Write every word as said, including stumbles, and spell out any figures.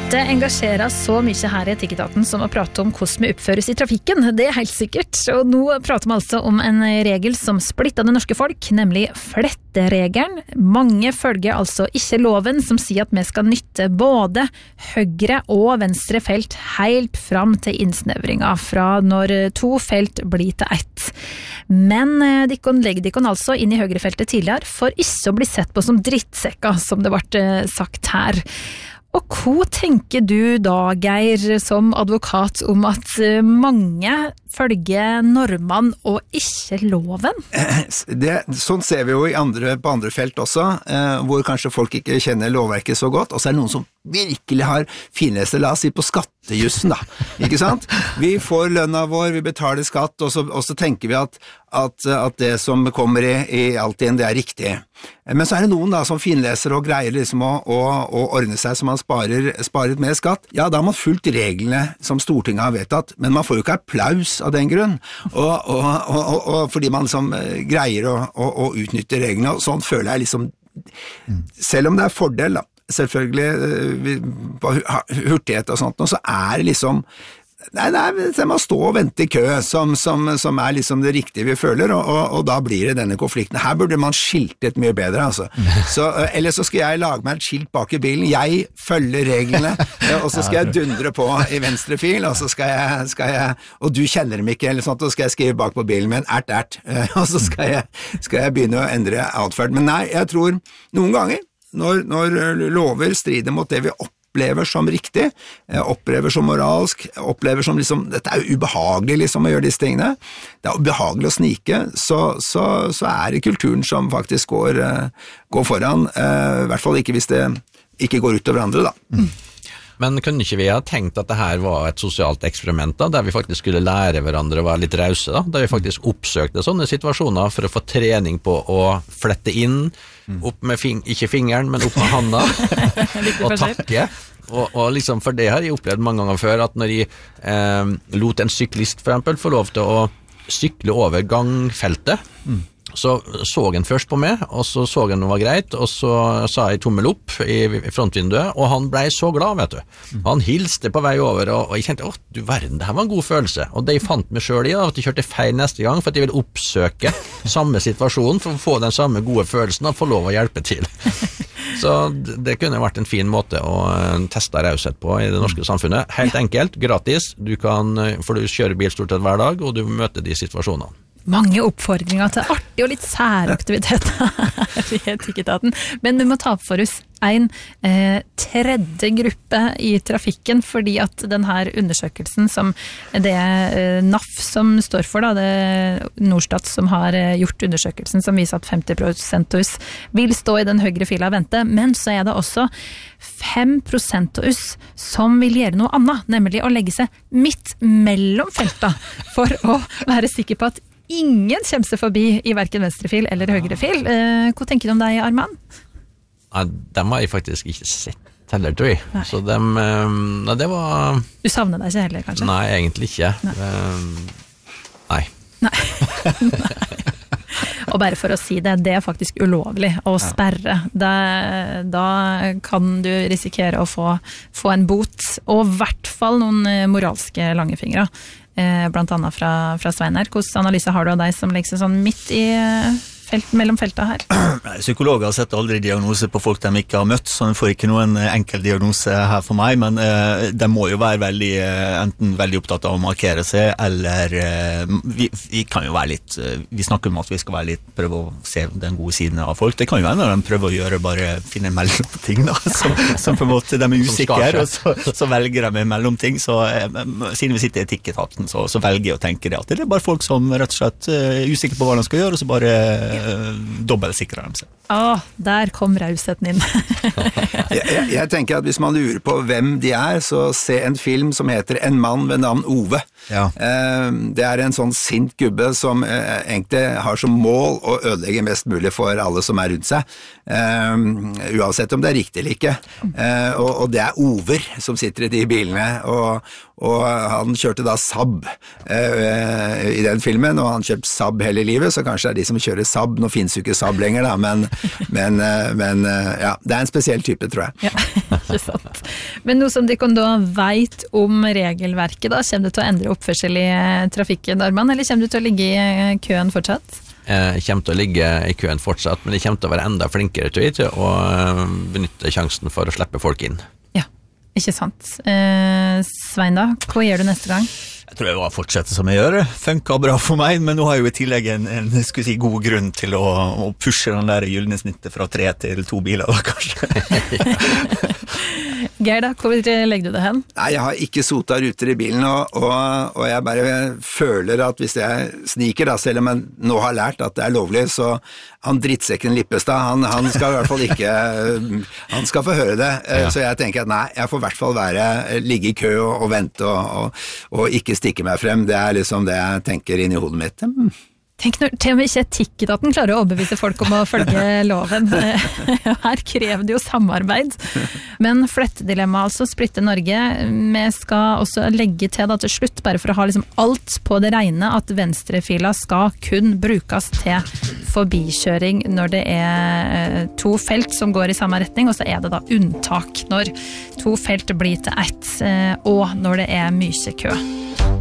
Det engasjerer så mye her i Etikketaten som å prate om hvordan vi oppføres i trafikken. Det er helt sikkert. Og nå prater vi altså om en regel som splitter det norske folk, nemlig fletteregelen. Mange følger altså ikke loven som sier at vi skal nytte både høyre og venstre felt helt fram til innsnevringa fra når to felt blir til ett. Men de legger de altså inn i høyrefeltet tidligere for ikke å bli sett på som drittsekker, som det ble sagt her. Og hva tenker du da, Geir, som advokat, om at mange følger normene og ikke loven? Det, sånn ser vi jo i andre, på andre felt også, eh, hvor kanskje folk ikke kjenner lovverket så godt, og så er det noen som virkelig har finleste, la oss si på skattejussen da, ikke sant? Vi får lønna vår, vi betaler skatt, og så, og så tenker vi at, at, at det som kommer i, i alt igjen, det er riktig. Men så er det noen da som finleser og greier liksom å, å, å ordne seg så man sparer, sparer mer skatt. Ja, da har man fulgt reglene som Stortinget har vedtatt, men man får jo ikke applaus av den grunn, og, og, og, og, og fordi man liksom greier å, å, å utnytte reglene, og sånn føler jeg liksom, selv om det er fordel da, selvfølgelig på hurtighet og sånt, og så er det liksom Nei, nei, det må stå og vente i kø, som, som, som er liksom det riktige vi føler, og, og, og da blir det denne konflikten. Her burde man skiltet mye bedre, altså. Så, eller så skal jeg lage meg et skilt bak i bilen, jeg følger reglene, og så skal jeg dundre på i venstre fil, og så skal jeg, skal jeg og du kjenner dem ikke, eller sånt, og så skal jeg skrive bak på bilen med en ert, ert, og så skal jeg, skal jeg begynne å endre atferd. Men nei, jeg tror noen ganger, når, når lover strider mot det vi opplever, opplever som riktig, opplever som moralsk, opplever som liksom, dette er jo ubehagelig liksom å gjøre disse tingene, det er ubehagelig å snike, så, så, så er det kulturen som faktisk går, går foran, i hvert fall ikke hvis det ikke går ut over andre da. Mm. Men kunne ikke vi ha tenkt at det her var et sosialt eksperiment da, der vi faktisk skulle lære hverandre å være litt rause da, der vi faktisk oppsøkte sånne situasjoner for å få trening på å flette inn, opp med fing- ikke fingeren, men opp med handa, og takke. Og, og liksom, for det har jeg opplevd mange ganger før, at når jeg eh, lot en syklist for eksempel få lov til å sykle over gangfeltet, mm. så så han først på meg, og så så han det var greit, og så sa jeg tommel opp i frontvinduet, og han ble så glad, vet du. Mm. Han hilste på vei over, og, og jeg tenkte, åh, du verden, det her var en god følelse. Og det jeg fant meg selv i, da, at jeg kjørte feil neste gang, for at jeg ville oppsøke samme situasjon, for å få den samme gode følelsen, og få lov å hjelpe til. Så det kunne vært en fin måte å teste raushet på i det norske samfunnet. Helt enkelt, gratis, du kan, for du kjører bil stort sett hver dag, og du møter de situasjonene. Mange oppfordringer til artig og litt særaktivitet i Etikketaten. Men vi må ta for oss en eh, tredje gruppe i trafikken, fordi at denne undersøkelsen som det er N A F som står for, da, det er Norstat som har gjort undersøkelsen som viser at femti prosent av oss vil stå i den høyre fila og vente, men så er det også fem prosent av oss som vil gjøre noe annet, nemlig å legge seg midt mellom felta for å være sikker på at ingen kommer seg forbi i hverken venstrefil eller høyrefil. Eh, hva tenker du om deg, Arman? Ja, dem har jeg faktisk ikke sett heller, tror jeg. Nei. Så dem, um, det var... Du savner deg ikke heller, kanskje? Nei, egentlig ikke. Nei. Um, nei. Nei. Og bare for å si det, det er faktisk ulovlig å sperre. Da, da kan du risikere å få, få en bot, og i hvert fall noen moralske langefingre. Eh, blant annet fra, fra Svein her. Hvordan analyse har du av deg som legger seg sånn midt i felt, mellom feltet her? Psykologer setter aldri diagnose på folk de ikke har møtt, så de får ikke noen enkel diagnose her for meg, men eh, de må jo være veldig, enten veldig opptatt av å markere seg, eller eh, vi, vi kan jo være litt, vi snakker om at vi skal være litt, prøve å se den gode siden av folk. Det kan jo være når de prøver å gjøre, bare finne mellom ting da, som, som på en måte de er usikre, og så, så velger de mellom ting, så eh, siden vi sitter i Etikketaten, så, så velger jeg å tenke det, at det er bare folk som rett og slett er usikre på hva de skal gjøre, og så bare dobbeltsikrer de seg. Åh, der kom rausheten inn. jeg, jeg, jeg tenker at hvis man lurer på hvem de er, så se en film som heter En mann ved navn Ove. Ja. Eh, det er en sånn sint gubbe som eh, egentlig har som mål å ødelegge mest mulig for alle som er rundt seg. Eh, uansett om det er riktig eller ikke. Eh, og, og det er Over som sitter i de bilene, og, og han kjørte da Saab eh, i den filmen, og han kjøpt Saab hele livet, så kanskje det er de som kjører Saab. Nå finnes jo ikke Saab lenger da, men, men, men ja, det er en spesiell type, tror jeg. Ja. Ikke sant. Men noe som de kan da vet om regelverket, da, kommer du til å endre oppførsel i trafikken, Arman, eller kommer du til å ligge i køen fortsatt? Jeg kommer til å ligge i køen fortsatt, men jeg kommer til å være enda flinkere til å benytte sjansen for å slippe folk inn. Ja, ikke sant. Eh, Svein da, hva gjør du neste gang? Jeg tror jeg var fortsette som jeg gjør. Funker bra for meg, men nå har jeg jo i tillegg en, en skulle si, god grunn til å, å pushe den der gyllene snittet fra tre til to biler, da, kanskje. Geir da, hvor legger du det hen? Nei, jeg har ikke sota ruter i bilen, og, og, og jeg bare føler at hvis jeg sniker, da, selv om jeg nå har lært at det er lovlig, så han drittsekken Lippestad, han, han skal i hvert fall ikke, han skal få høre det. Ja. Så jeg tenker at nei, jeg får i hvert fall være, ligge i kø og, og vente og, og, og ikke stikke meg frem. Det er liksom det jeg tenker inn i hodet mitt. Mm. Tenk når til og med ikke Etikketaten klarer å overbevise folk om å følge loven. Her krever det jo samarbeid. Men flettedilemma altså, splitte Norge. Vi skal også legge til da til slutt, bare for å ha liksom alt på det rene, at venstrefila skal kun brukes til forbikjøring når det er to felt som går i samme retning, og så er det da unntak når to felt blir til ett, og når det er mye kø.